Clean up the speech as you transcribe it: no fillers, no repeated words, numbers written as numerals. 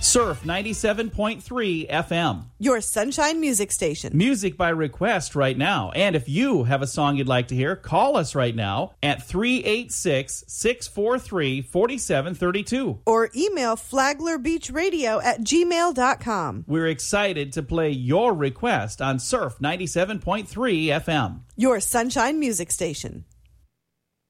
Surf 97.3 FM. Your Sunshine Music Station. Music by request right now. And if you have a song you'd like to hear, call us right now at 386-643-4732. Or email flaglerbeachradio@gmail.com. We're excited to play your request on Surf 97.3 FM. Your Sunshine Music Station.